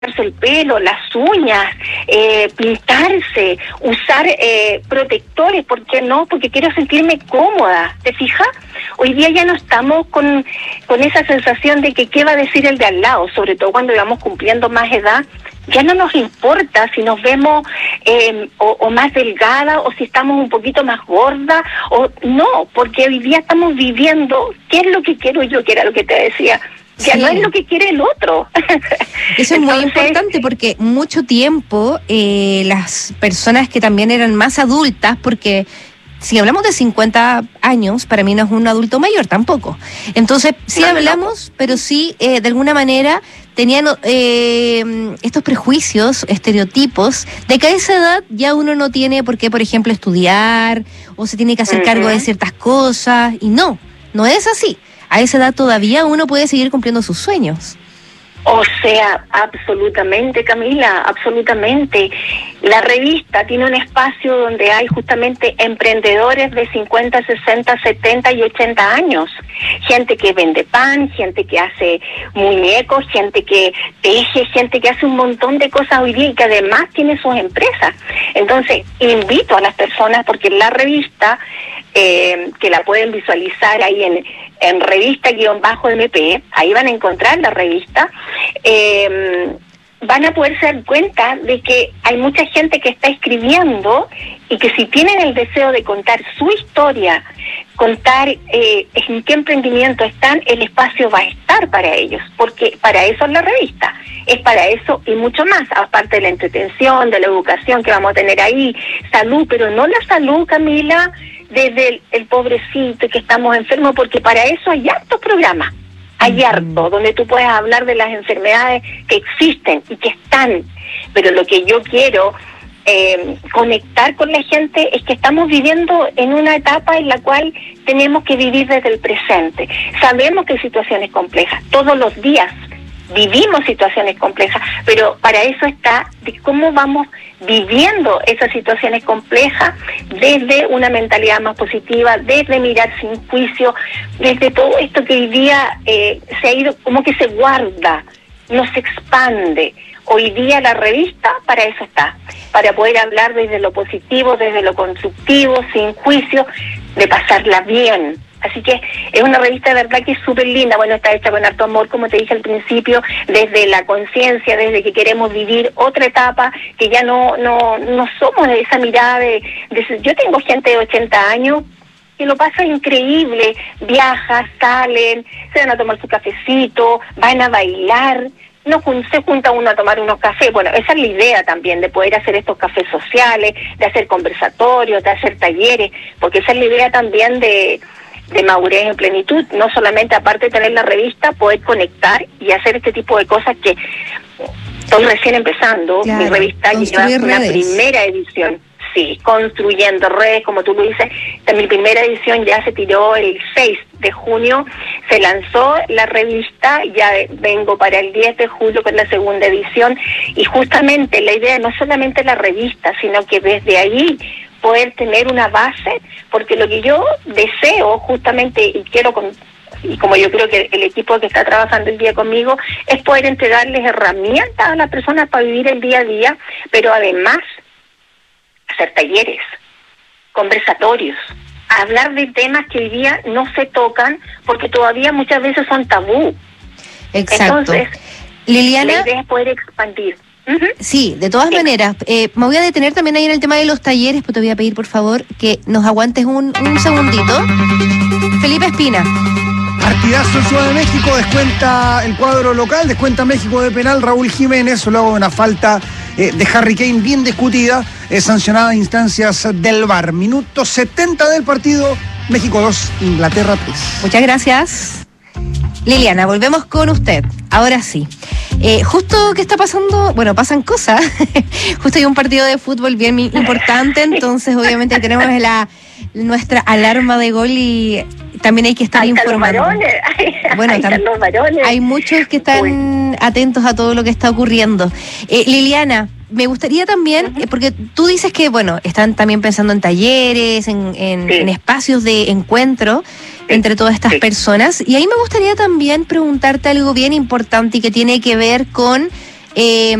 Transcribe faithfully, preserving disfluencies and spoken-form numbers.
el pelo, las uñas, eh, pintarse, usar eh, protectores, ¿por qué no? Porque quiero sentirme cómoda, ¿te fijas? Hoy día ya no estamos con, con esa sensación de que qué va a decir el de al lado, sobre todo cuando vamos cumpliendo más edad. Ya no nos importa si nos vemos eh, o, o más delgada o si estamos un poquito más gorda, o no, porque hoy día estamos viviendo qué es lo que quiero yo, que era lo que te decía. Ya sí. No es lo que quiere el otro. Eso es Entonces, muy importante porque mucho tiempo eh, las personas que también eran más adultas, porque si hablamos de cincuenta años, para mí no es un adulto mayor tampoco. Entonces, sí no, hablamos, no. pero sí, eh, de alguna manera, tenían eh, estos prejuicios, estereotipos, de que a esa edad ya uno no tiene por qué, por ejemplo, estudiar, o se tiene que hacer uh-huh. cargo de ciertas cosas, y no, no es así. A esa edad todavía uno puede seguir cumpliendo sus sueños. O sea, absolutamente, Camila, absolutamente. La revista tiene un espacio donde hay justamente emprendedores de cincuenta, sesenta, setenta y ochenta años. Gente que vende pan, gente que hace muñecos, gente que teje, gente que hace un montón de cosas hoy día y que además tiene sus empresas. Entonces, invito a las personas, porque la revista, eh, que la pueden visualizar ahí en... en revista-M P, ahí van a encontrar la revista, eh, van a poderse dar cuenta de que hay mucha gente que está escribiendo y que si tienen el deseo de contar su historia, contar eh, en qué emprendimiento están, el espacio va a estar para ellos, porque para eso es la revista, es para eso y mucho más, aparte de la entretención, de la educación que vamos a tener ahí, salud, pero no la salud, Camila, desde el, el pobrecito que estamos enfermos, porque para eso hay hartos programas, hay uh-huh. harto, donde tú puedes hablar de las enfermedades que existen y que están, pero lo que yo quiero eh, conectar con la gente es que estamos viviendo en una etapa en la cual tenemos que vivir desde el presente. Sabemos que hay situaciones complejas, todos los días vivimos situaciones complejas, pero para eso está de cómo vamos viviendo esas situaciones complejas desde una mentalidad más positiva, desde mirar sin juicio, desde todo esto que hoy día eh, se ha ido, como que se guarda, no se expande. Hoy día la revista para eso está, para poder hablar desde lo positivo, desde lo constructivo, sin juicio, de pasarla bien. Así que es una revista de verdad que es súper linda. Bueno, está hecha con harto amor, como te dije al principio, desde la conciencia, desde que queremos vivir otra etapa, que ya no no no somos de esa mirada de, de... Yo tengo gente de ochenta años que lo pasa increíble, viajan, salen, se van a tomar su cafecito, van a bailar, no se junta uno a tomar unos cafés. Bueno, esa es la idea también, de poder hacer estos cafés sociales, de hacer conversatorios, de hacer talleres, porque esa es la idea también de... de madurez en plenitud, no solamente aparte de tener la revista, poder conectar y hacer este tipo de cosas que estoy recién empezando. Claro, mi revista lleva una primera edición, sí, construyendo redes, como tú lo dices. Mi primera edición ya se tiró el seis de junio, se lanzó la revista, ya vengo para el diez de julio con la segunda edición, y justamente la idea no solamente la revista, sino que desde ahí poder tener una base, porque lo que yo deseo justamente y quiero, con, y como yo creo que el equipo que está trabajando el día conmigo, es poder entregarles herramientas a las personas para vivir el día a día, pero además hacer talleres, conversatorios, hablar de temas que hoy día no se tocan porque todavía muchas veces son tabú. Exacto. Entonces, Liliana, la idea es poder expandir. Uh-huh. Sí, de todas sí. maneras, eh, me voy a detener también ahí en el tema de los talleres, pero te voy a pedir por favor que nos aguantes un, un segundito. Felipe Espina. Partidazo en Ciudad de México, descuenta el cuadro local, descuenta México de penal Raúl Jiménez, luego de una falta eh, de Harry Kane bien discutida, eh, sancionada a instancias del V A R. Minuto setenta del partido, México dos, Inglaterra tres. Muchas gracias. Liliana, volvemos con usted. Ahora sí. Eh, justo que está pasando, bueno, pasan cosas. Justo hay un partido de fútbol bien importante, entonces obviamente tenemos la nuestra alarma de gol y también hay que estar informando. Bueno, tam- hay muchos que están Uy. atentos a todo lo que está ocurriendo. Eh, Liliana, me gustaría también, uh-huh. porque tú dices que, bueno, están también pensando en talleres, en, en, sí. en espacios de encuentro sí. entre todas estas sí. personas, y ahí me gustaría también preguntarte algo bien importante y que tiene que ver con Eh,